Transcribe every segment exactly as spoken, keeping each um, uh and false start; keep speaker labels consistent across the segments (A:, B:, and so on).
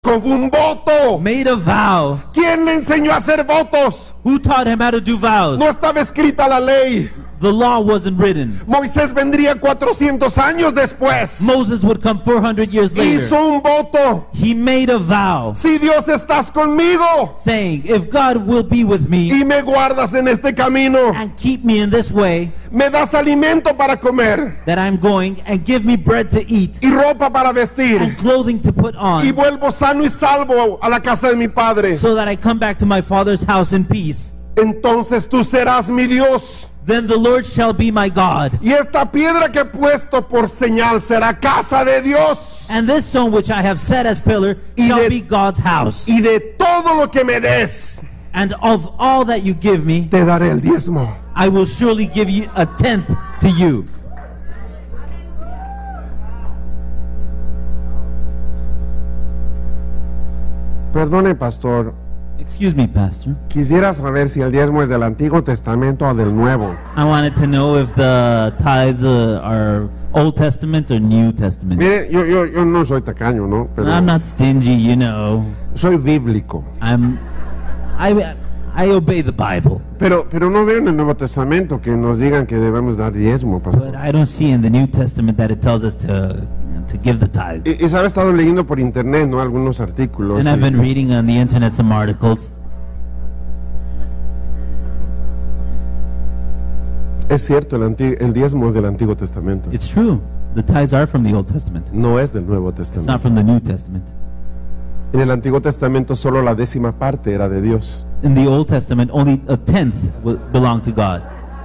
A: Jacob un voto.
B: made a vow.
A: ¿Quién le enseñó a hacer votos?
B: Who taught him how to do vows?
A: No estaba escrita la ley.
B: The law wasn't written.
A: Moisés vendría cuatrocientos años después.
B: Moses would come four hundred years
A: Hizo
B: later.
A: un voto.
B: He made a vow
A: Si Dios estás conmigo
B: saying, if God will be with me
A: y me guardas en este camino,
B: and keep me in this way,
A: me das alimento para comer
B: that I'm going, and give me bread to eat
A: y ropa para vestir,
B: and clothing to put
A: y
B: on,
A: vuelvo sano y salvo a la casa de mi padre,
B: so that I come back to my father's house in peace,
A: entonces tú serás mi Dios.
B: then the Lord shall be my God.
A: Y esta piedra que he puesto por señal será casa de Dios.
B: And this stone which I have set as pillar
A: Y
B: shall
A: de-
B: be God's house.
A: Y de todo lo que me des,
B: And of all that you give me,
A: te daré el diezmo.
B: I will surely give you a tenth to you.
A: Perdone, pastor.
B: Excuse me, Pastor.
A: Quisiera saber si el diezmo es del Antiguo Testamento o del Nuevo.
B: I wanted to know if the tithes uh, are Old Testament or New Testament.
A: Mire, yo, yo, yo no soy tacaño, ¿no? Pero
B: I'm not stingy, you know.
A: soy bíblico.
B: I'm, I, I obey the Bible,
A: Pero, pero no veo en el Nuevo Testamento que nos digan que debemos dar diezmo,
B: but
A: pastor.
B: I don't see in the New Testament that it tells us to to give the tithes.
A: Y, y sabe, he estado leyendo por internet, ¿no? Algunos artículos.
B: And I've
A: y-
B: been reading on the internet some articles.
A: Es cierto, el, anti- el diezmo es del Antiguo Testamento.
B: It's true. The tithes are from the Old Testament.
A: No es del Nuevo
B: It's not
A: Testamento.
B: from the New Testament.
A: En el Antiguo Testamento solo la décima parte era de Dios.
B: In the Old Testament, only a tenth w- belonged to God.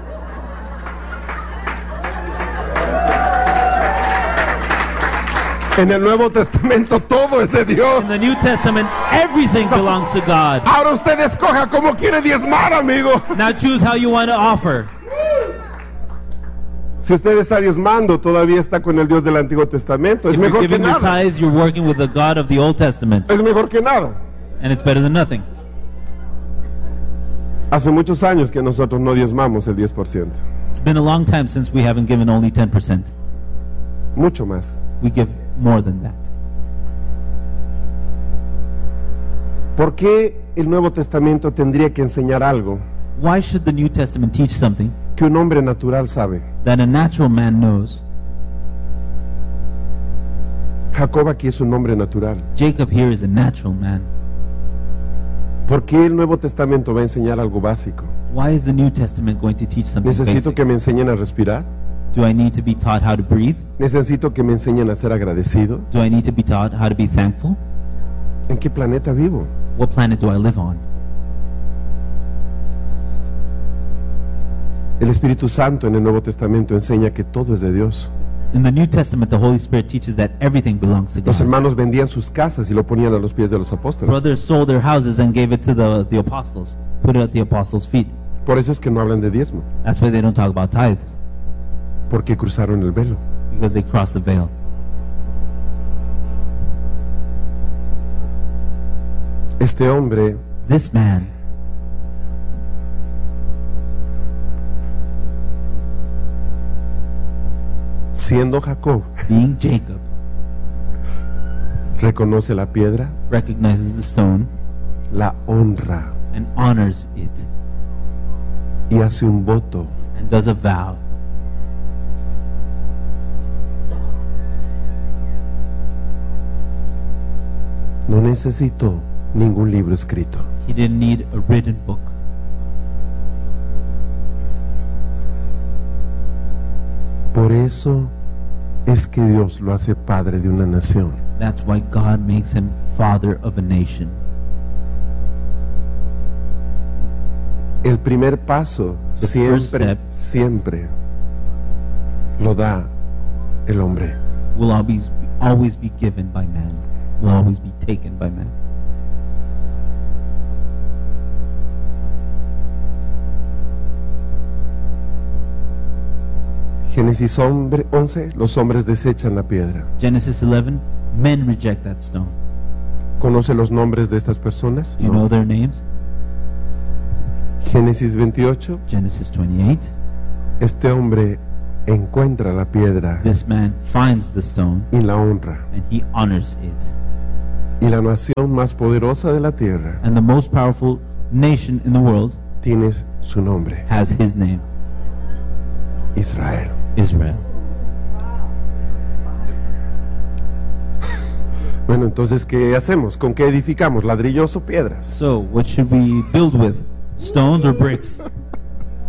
A: En el Nuevo Testamento todo es de Dios.
B: In the New Testament, everything belongs to God.
A: Ahora usted escoja cómo quiere diezmar, amigo.
B: Now choose how you want to offer.
A: Si usted está diezmando, todavía está con el Dios del Antiguo Testamento. Es
B: If you're
A: mejor que
B: giving your
A: nada.
B: tithes, you're working with the God of the Old Testament.
A: Es mejor que nada.
B: And it's better than nothing.
A: Hace muchos años que nosotros no diezmamos el diez por ciento.
B: It's been a long time since we haven't given only ten percent.
A: Mucho más.
B: We give more than that.
A: ¿Por qué el Nuevo Testamento tendría que enseñar algo
B: Why should the New Testament teach something
A: que un hombre natural sabe?
B: that a natural man knows?
A: Jacob aquí es un hombre natural.
B: Jacob here is a natural man.
A: ¿Por qué el Nuevo Testamento va a enseñar algo básico?
B: Why is the New Testament going to teach something
A: Necesito
B: basic?
A: que me enseñen a respirar.
B: Do I need to be taught how to breathe?
A: Necesito que me enseñen a ser agradecido.
B: Do I need to be taught how to be thankful?
A: ¿En qué planeta vivo?
B: What planet do I live on?
A: El Espíritu Santo en el Nuevo Testamento enseña que todo es de Dios.
B: In the New Testament, the Holy Spirit teaches that everything belongs to
A: Los
B: God.
A: hermanos vendían sus casas y lo ponían a los pies de los apóstoles.
B: Brothers sold their houses and gave it to the, the apostles, put it at the apostles' feet.
A: Por eso es que no hablan de diezmo,
B: That's why they don't talk about tithes,
A: porque cruzaron el velo.
B: because they crossed the veil.
A: Este hombre
B: This man,
A: siendo Jacob,
B: being Jacob,
A: reconoce la piedra,
B: recognizes the stone
A: la honra
B: and honors it
A: y hace un voto.
B: and does a vow.
A: No necesitó ningún libro escrito.
B: He didn't need a written book.
A: Por eso es que Dios lo hace padre de una nación.
B: That's why God makes him father of a nation.
A: El primer paso
B: The first
A: siempre,
B: step.
A: siempre lo da el hombre.
B: Will always always be given by man. Will always be taken by man.
A: Génesis hombre- once, los hombres desechan la piedra.
B: Genesis eleven, men reject that stone.
A: ¿Conoce los nombres de estas personas?
B: Do you
A: No.
B: know their names?
A: Génesis veintiocho,
B: Genesis twenty-eight.
A: este hombre encuentra la piedra
B: This man finds the stone
A: y la honra.
B: and he honors it.
A: Y la nación más poderosa de la tierra
B: And the most powerful nation in the world
A: tiene su nombre,
B: has his name,
A: Israel.
B: Israel.
A: Bueno, entonces, ¿qué hacemos? ¿Con qué edificamos? ¿Ladrillos o piedras?
B: So, what should we build with? Stones or bricks?